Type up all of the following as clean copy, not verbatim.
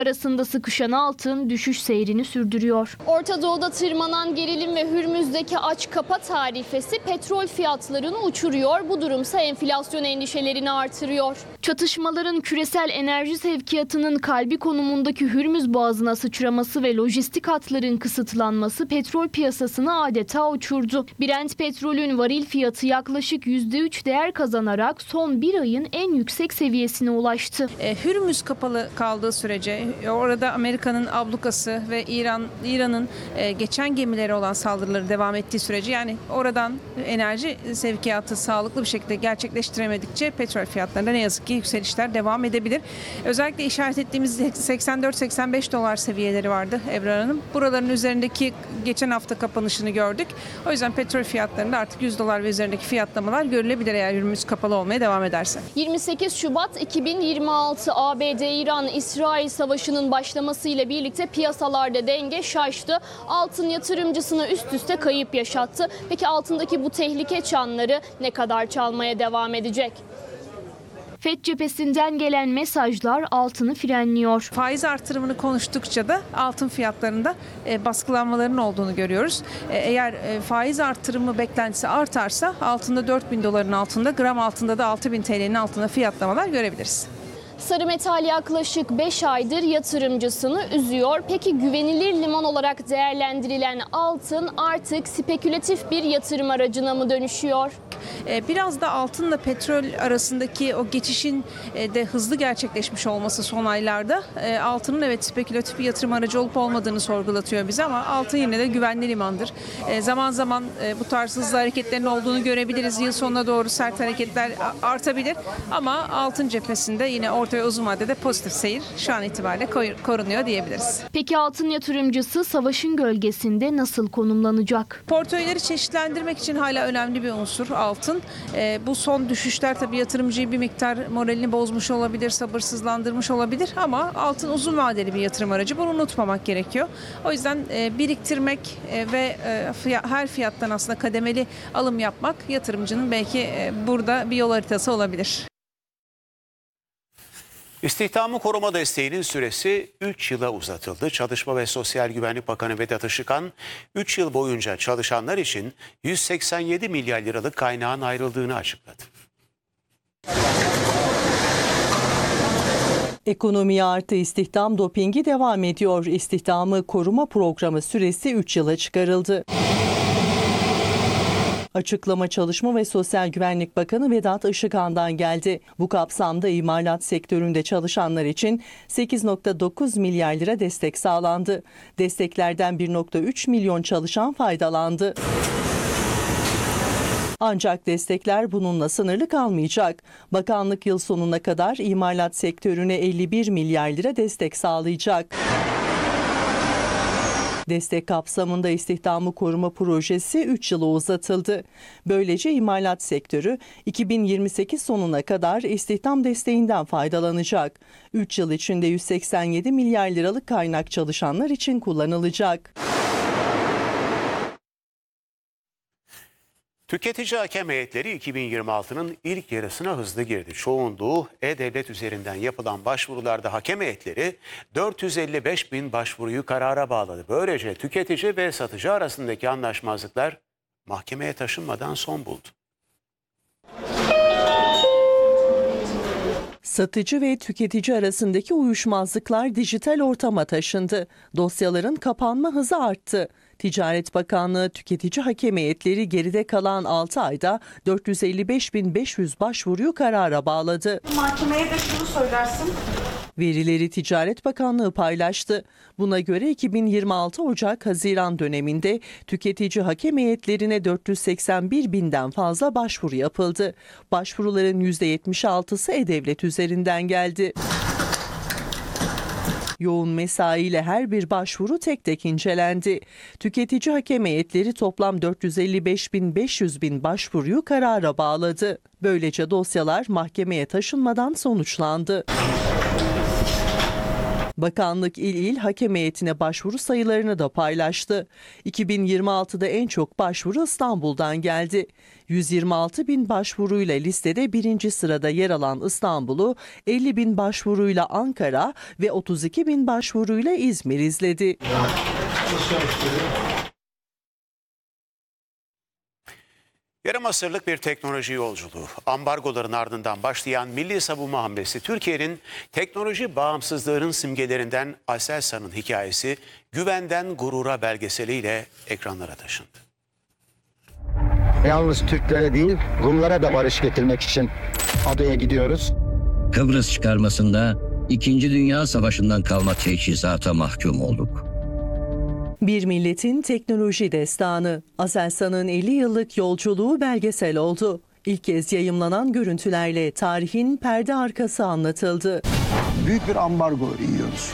arasında sıkışan altın düşüş seyrini sürdürüyor. Orta Doğu'da tırmanan gerilim ve Hürmüz'deki aç kapa tarifesi petrol fiyatlarını uçuruyor. Bu durumsa enflasyon endişelerini artırıyor. Çatışmaların küresel enerji sevkiyatının kalbi konumundaki Hürmüz Boğazı'na sıçraması ve lojistik hatların kısıtlanması petrol piyasasını adeta uçurdu. Brent petrolün varil fiyatı yaklaşık %3 değer kazanarak son bir ayın en yüksek seviyesine ulaştı. Hürmüz kapalı kaldığı sürece orada Amerika'nın ablukası ve İran'ın geçen gemilere olan saldırıları devam ettiği sürece, yani oradan enerji sevkiyatı sağlıklı bir şekilde gerçekleştiremedikçe petrol fiyatlarında ne yazık ki yükselişler devam edebilir. Özellikle işaret ettiğimiz 84-85 dolar seviyeleri vardı Ebrar Hanım. Buraların üzerindeki geçen hafta kapanışını gördük. O yüzden petrol fiyatlarında artık 100 dolar ve üzerindeki fiyatlamalar görülebilir eğer Hürmüz kapalı olmaya devam ederse. 28 Şubat 2026 ABD-İran-İsrail savaşının başlamasıyla birlikte piyasalarda denge şaştı. Altın yatırımcısına üst üste kayıp yaşattı. Peki altındaki bu tehlike çanları ne kadar çalmaya devam edecek? FED cephesinden gelen mesajlar altını frenliyor. Faiz artırımını konuştukça da altın fiyatlarında baskılanmaların olduğunu görüyoruz. Eğer faiz artırımı beklentisi artarsa altında 4.000 doların altında, gram altında da 6.000 TL'nin altında fiyatlamalar görebiliriz. Sarı metal yaklaşık 5 aydır yatırımcısını üzüyor. Peki güvenilir liman olarak değerlendirilen altın artık spekülatif bir yatırım aracına mı dönüşüyor? Biraz da altınla petrol arasındaki o geçişin de hızlı gerçekleşmiş olması son aylarda altının evet spekülatif bir yatırım aracı olup olmadığını sorgulatıyor bize, ama altın yine de güvenli limandır. Zaman zaman bu tarz hızlı hareketlerin olduğunu görebiliriz. Yıl sonuna doğru sert hareketler artabilir, ama altın cephesinde yine orta ve uzun vadede pozitif seyir şu an itibariyle korunuyor diyebiliriz. Peki altın yatırımcısı savaşın gölgesinde nasıl konumlanacak? Portföyleri çeşitlendirmek için hala önemli bir unsur altın. Bu son düşüşler tabii yatırımcıyı bir miktar moralini bozmuş olabilir, sabırsızlandırmış olabilir, ama altın uzun vadeli bir yatırım aracı. Bunu unutmamak gerekiyor. O yüzden biriktirmek ve her fiyattan aslında kademeli alım yapmak yatırımcının belki burada bir yol haritası olabilir. İstihdamı koruma desteğinin süresi 3 yıla uzatıldı. Çalışma ve Sosyal Güvenlik Bakanı Vedat Işıkhan, 3 yıl boyunca çalışanlar için 187 milyar liralık kaynağın ayrıldığını açıkladı. Ekonomi artı istihdam dopingi devam ediyor. İstihdamı koruma programı süresi 3 yıla çıkarıldı. Açıklama Çalışma ve Sosyal Güvenlik Bakanı Vedat Işıkhan'dan geldi. Bu kapsamda imalat sektöründe çalışanlar için 8,9 milyar lira destek sağlandı. Desteklerden 1,3 milyon çalışan faydalandı. Ancak destekler bununla sınırlı kalmayacak. Bakanlık yıl sonuna kadar imalat sektörüne 51 milyar lira destek sağlayacak. Destek kapsamında istihdamı koruma projesi 3 yıla uzatıldı. Böylece imalat sektörü 2028 sonuna kadar istihdam desteğinden faydalanacak. 3 yıl içinde 187 milyar liralık kaynak çalışanlar için kullanılacak. Tüketici hakem heyetleri 2026'nın ilk yarısına hızlı girdi. Çoğunluğu E-Devlet üzerinden yapılan başvurularda hakem heyetleri 455 bin başvuruyu karara bağladı. Böylece tüketici ve satıcı arasındaki anlaşmazlıklar mahkemeye taşınmadan son buldu. Satıcı ve tüketici arasındaki uyuşmazlıklar dijital ortama taşındı. Dosyaların kapanma hızı arttı. Ticaret Bakanlığı tüketici hakem heyetleri geride kalan 6 ayda 455.500 başvuruyu karara bağladı. Mahkemeye de şunu söylersin. Verileri Ticaret Bakanlığı paylaştı. Buna göre 2026 Ocak-Haziran döneminde tüketici hakem heyetlerine 481 binden fazla başvuru yapıldı. Başvuruların %76'sı E-Devlet üzerinden geldi. Yoğun mesaiyle her bir başvuru tek tek incelendi. Tüketici hakem heyetleri toplam 455.500 bin başvuruyu karara bağladı. Böylece dosyalar mahkemeye taşınmadan sonuçlandı. Bakanlık il il hakem heyetine başvuru sayılarını da paylaştı. 2026'da en çok başvuru İstanbul'dan geldi. 126 bin başvuruyla listede birinci sırada yer alan İstanbul'u 50 bin başvuruyla Ankara ve 32 bin başvuruyla İzmir izledi. Yarım asırlık bir teknoloji yolculuğu. Ambargoların ardından başlayan milli savunma hamlesi Türkiye'nin teknoloji bağımsızlığının simgelerinden Aselsan'ın hikayesi Güvenden Gurura belgeseliyle ekranlara taşındı. Yalnız Türklere değil, Rumlara da barış getirmek için adaya gidiyoruz. Kıbrıs çıkarmasında 2. Dünya Savaşı'ndan kalma teçhizata mahkum olduk. Bir milletin teknoloji destanı. Aselsan'ın 50 yıllık yolculuğu belgesel oldu. İlk kez yayımlanan görüntülerle tarihin perde arkası anlatıldı. Büyük bir ambargo yiyoruz.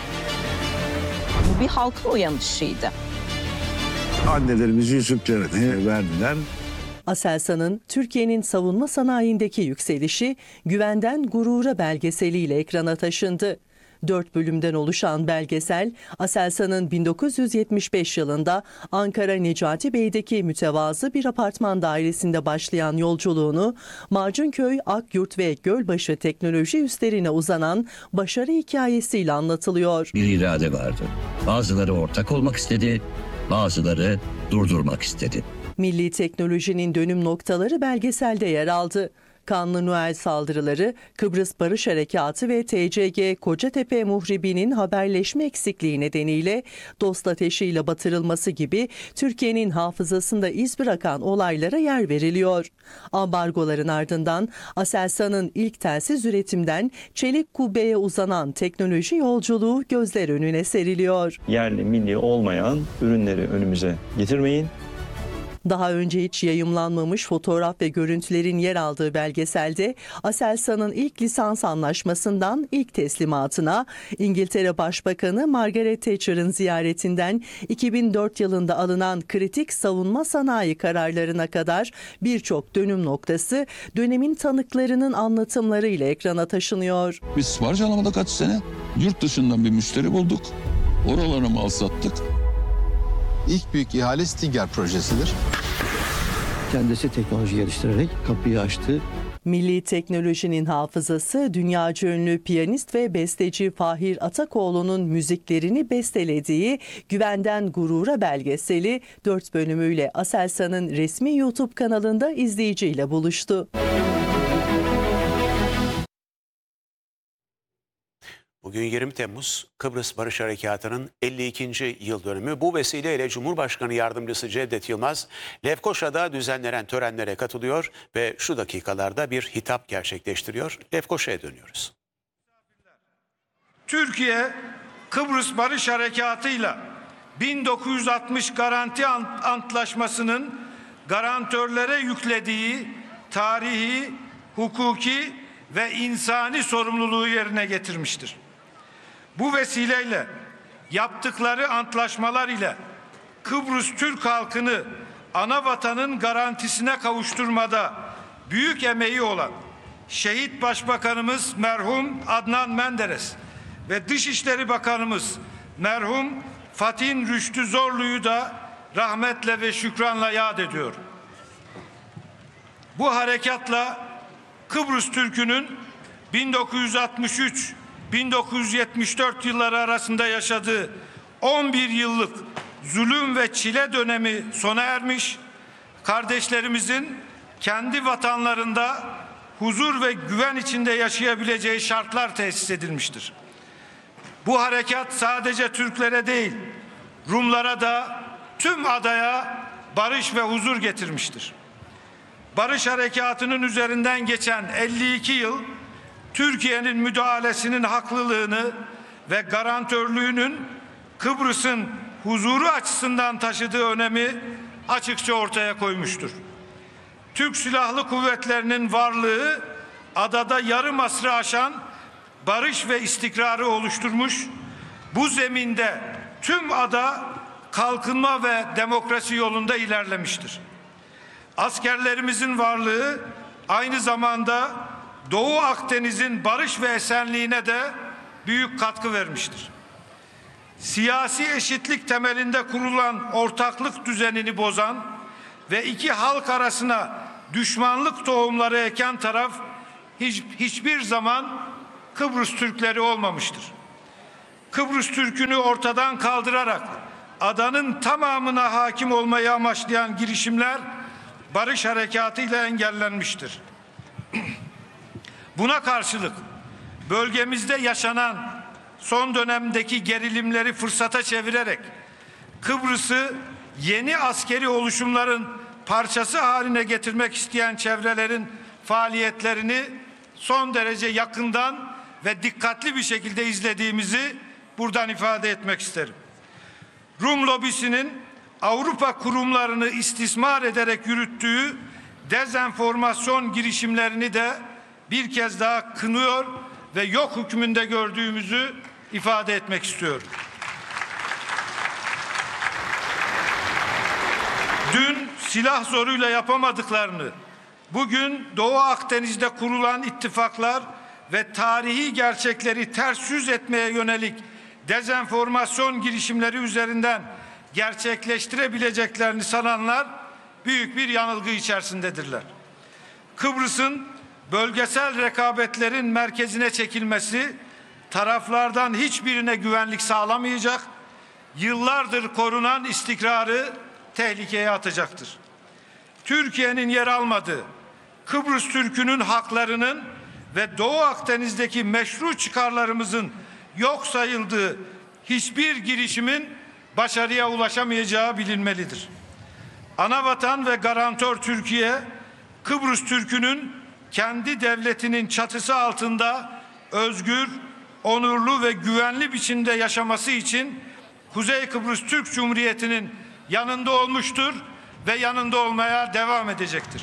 Bu bir halkın uyanışıydı. Annelerimiz yüzüklerini verdiler. Aselsan'ın Türkiye'nin savunma sanayindeki yükselişi Güvenden Gurura belgeseliyle ekrana taşındı. 4 bölümden oluşan belgesel, Aselsan'ın 1975 yılında Ankara Necati Bey'deki mütevazı bir apartman dairesinde başlayan yolculuğunu Macunköy, Akyurt ve Gölbaşı teknoloji üslerine uzanan başarı hikayesiyle anlatılıyor. Bir irade vardı. Bazıları ortak olmak istedi, bazıları durdurmak istedi. Milli teknolojinin dönüm noktaları belgeselde yer aldı. Kanlı Noel saldırıları, Kıbrıs Barış Harekatı ve TCG Kocatepe muhribinin haberleşme eksikliği nedeniyle dost ateşiyle batırılması gibi Türkiye'nin hafızasında iz bırakan olaylara yer veriliyor. Ambargoların ardından Aselsan'ın ilk telsiz üretimden çelik kubbeye uzanan teknoloji yolculuğu gözler önüne seriliyor. Yerli, milli olmayan ürünleri önümüze getirmeyin. Daha önce hiç yayımlanmamış fotoğraf ve görüntülerin yer aldığı belgeselde Aselsan'ın ilk lisans anlaşmasından ilk teslimatına, İngiltere Başbakanı Margaret Thatcher'ın ziyaretinden 2004 yılında alınan kritik savunma sanayi kararlarına kadar birçok dönüm noktası dönemin tanıklarının anlatımlarıyla ekrana taşınıyor. Biz sipariş alamadık kaç sene. Yurt dışından bir müşteri bulduk. Oralara mal sattık. İlk büyük ihale Stinger projesidir. Kendisi teknoloji geliştirerek kapıyı açtı. Milli teknolojinin hafızası dünyaca ünlü piyanist ve besteci Fahir Atakoğlu'nun müziklerini bestelediği Güvenden Gurura belgeseli 4 bölümüyle Aselsan'ın resmi YouTube kanalında izleyiciyle buluştu. Bugün 20 Temmuz Kıbrıs Barış Harekatı'nın 52. yıl dönümü. Bu vesileyle Cumhurbaşkanı Yardımcısı Cevdet Yılmaz, Lefkoşa'da düzenlenen törenlere katılıyor ve şu dakikalarda bir hitap gerçekleştiriyor. Lefkoşa'ya dönüyoruz. Türkiye, Kıbrıs Barış Harekatı'yla 1960 Garanti Antlaşması'nın garantörlere yüklediği tarihi, hukuki ve insani sorumluluğu yerine getirmiştir. Bu vesileyle yaptıkları antlaşmalar ile Kıbrıs Türk halkını ana vatanın garantisine kavuşturmada büyük emeği olan Şehit Başbakanımız merhum Adnan Menderes ve Dışişleri Bakanımız merhum Fatin Rüştü Zorlu'yu da rahmetle ve şükranla yad ediyor. Bu harekatla Kıbrıs Türk'ünün 1963-1974 yılları arasında yaşadığı 11 yıllık zulüm ve çile dönemi sona ermiş, kardeşlerimizin kendi vatanlarında huzur ve güven içinde yaşayabileceği şartlar tesis edilmiştir. Bu harekat sadece Türklere değil, Rumlara da tüm adaya barış ve huzur getirmiştir. Barış Harekatı'nın üzerinden geçen 52 yıl, Türkiye'nin müdahalesinin haklılığını ve garantörlüğünün Kıbrıs'ın huzuru açısından taşıdığı önemi açıkça ortaya koymuştur. Türk Silahlı Kuvvetleri'nin varlığı adada yarım asrı aşan barış ve istikrarı oluşturmuş, bu zeminde tüm ada kalkınma ve demokrasi yolunda ilerlemiştir. Askerlerimizin varlığı aynı zamanda Doğu Akdeniz'in barış ve esenliğine de büyük katkı vermiştir. siyasi eşitlik temelinde kurulan ortaklık düzenini bozan ve iki halk arasına düşmanlık tohumları eken taraf hiçbir zaman Kıbrıs Türkleri olmamıştır. Kıbrıs Türk'ünü ortadan kaldırarak adanın tamamına hakim olmayı amaçlayan girişimler barış harekatı ile engellenmiştir. Buna karşılık bölgemizde yaşanan son dönemdeki gerilimleri fırsata çevirerek Kıbrıs'ı yeni askeri oluşumların parçası haline getirmek isteyen çevrelerin faaliyetlerini son derece yakından ve dikkatli bir şekilde izlediğimizi buradan ifade etmek isterim. Rum lobisinin Avrupa kurumlarını istismar ederek yürüttüğü dezenformasyon girişimlerini de bir kez daha kınıyor ve yok hükmünde gördüğümüzü ifade etmek istiyorum. Dün silah zoruyla yapamadıklarını, bugün Doğu Akdeniz'de kurulan ittifaklar ve tarihi gerçekleri ters yüz etmeye yönelik dezenformasyon girişimleri üzerinden gerçekleştirebileceklerini sananlar büyük bir yanılgı içerisindedirler. Kıbrıs'ın bölgesel rekabetlerin merkezine çekilmesi taraflardan hiçbirine güvenlik sağlamayacak, yıllardır korunan istikrarı tehlikeye atacaktır. Türkiye'nin yer almadığı, Kıbrıs Türk'ünün haklarının ve Doğu Akdeniz'deki meşru çıkarlarımızın yok sayıldığı hiçbir girişimin başarıya ulaşamayacağı bilinmelidir. Anavatan ve garantör Türkiye, Kıbrıs Türk'ünün kendi devletinin çatısı altında özgür, onurlu ve güvenli biçimde yaşaması için Kuzey Kıbrıs Türk Cumhuriyeti'nin yanında olmuştur ve yanında olmaya devam edecektir.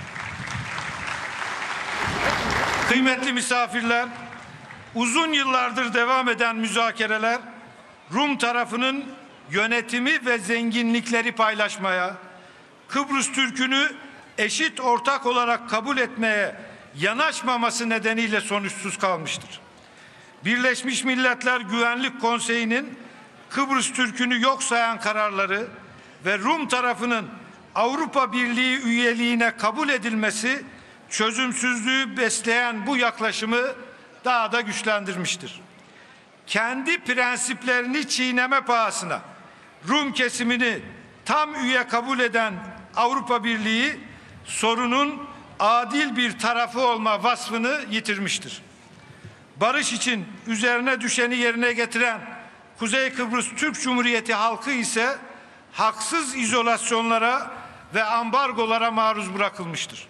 Kıymetli misafirler, uzun yıllardır devam eden müzakereler, Rum tarafının yönetimi ve zenginlikleri paylaşmaya, Kıbrıs Türk'ünü eşit ortak olarak kabul etmeye yanaşmaması nedeniyle sonuçsuz kalmıştır. Birleşmiş Milletler Güvenlik Konseyi'nin Kıbrıs Türk'ünü yok sayan kararları ve Rum tarafının Avrupa Birliği üyeliğine kabul edilmesi çözümsüzlüğü besleyen bu yaklaşımı daha da güçlendirmiştir. Kendi prensiplerini çiğneme pahasına Rum kesimini tam üye kabul eden Avrupa Birliği sorunun adil bir tarafı olma vasfını yitirmiştir. Barış için üzerine düşeni yerine getiren Kuzey Kıbrıs Türk Cumhuriyeti halkı ise haksız izolasyonlara ve ambargolara maruz bırakılmıştır.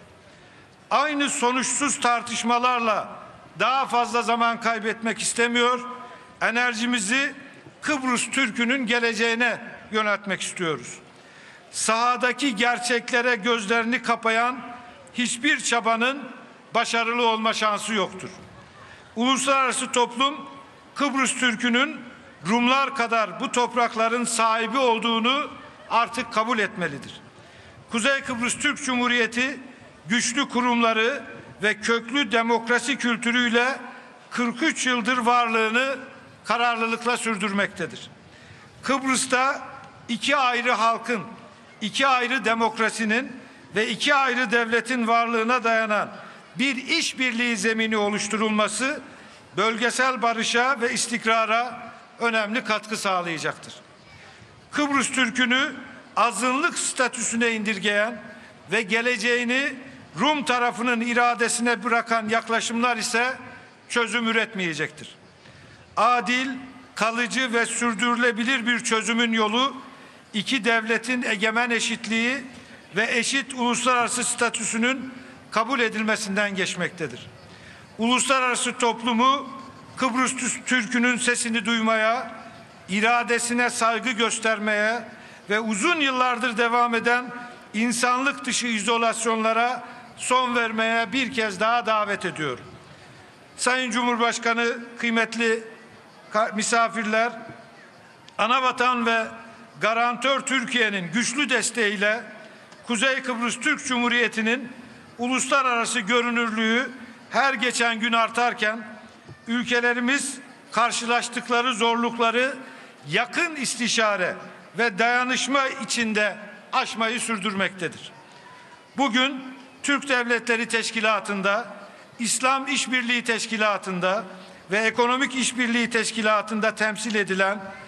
Aynı sonuçsuz tartışmalarla daha fazla zaman kaybetmek istemiyor, enerjimizi Kıbrıs Türk'ünün geleceğine yöneltmek istiyoruz. Sahadaki gerçeklere gözlerini kapayan hiçbir çabanın başarılı olma şansı yoktur. Uluslararası toplum Kıbrıs Türk'ünün Rumlar kadar bu toprakların sahibi olduğunu artık kabul etmelidir. Kuzey Kıbrıs Türk Cumhuriyeti güçlü kurumları ve köklü demokrasi kültürüyle 43 yıldır varlığını kararlılıkla sürdürmektedir. Kıbrıs'ta iki ayrı halkın, iki ayrı demokrasinin ve iki ayrı devletin varlığına dayanan bir işbirliği zemini oluşturulması bölgesel barışa ve istikrara önemli katkı sağlayacaktır. Kıbrıs Türk'ünü azınlık statüsüne indirgeyen ve geleceğini Rum tarafının iradesine bırakan yaklaşımlar ise çözüm üretmeyecektir. Adil, kalıcı ve sürdürülebilir bir çözümün yolu iki devletin egemen eşitliği ve eşit uluslararası statüsünün kabul edilmesinden geçmektedir. Uluslararası toplumu Kıbrıs Türk'ünün sesini duymaya, iradesine saygı göstermeye ve uzun yıllardır devam eden insanlık dışı izolasyonlara son vermeye bir kez daha davet ediyorum. Sayın Cumhurbaşkanı, kıymetli misafirler, Anavatan ve garantör Türkiye'nin güçlü desteğiyle Kuzey Kıbrıs Türk Cumhuriyeti'nin uluslararası görünürlüğü her geçen gün artarken ülkelerimiz karşılaştıkları zorlukları yakın istişare ve dayanışma içinde aşmayı sürdürmektedir. Bugün Türk Devletleri Teşkilatı'nda, İslam İşbirliği Teşkilatı'nda ve Ekonomik İşbirliği Teşkilatı'nda temsil edilen